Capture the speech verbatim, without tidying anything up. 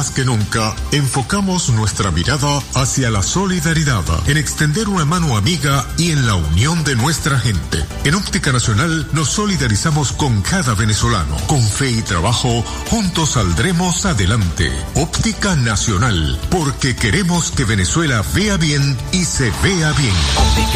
Más que nunca, enfocamos nuestra mirada hacia la solidaridad, en extender una mano amiga y en la unión de nuestra gente. En Óptica Nacional nos solidarizamos con cada venezolano. Con fe y trabajo, juntos saldremos adelante. Óptica Nacional, porque queremos que Venezuela vea bien y se vea bien.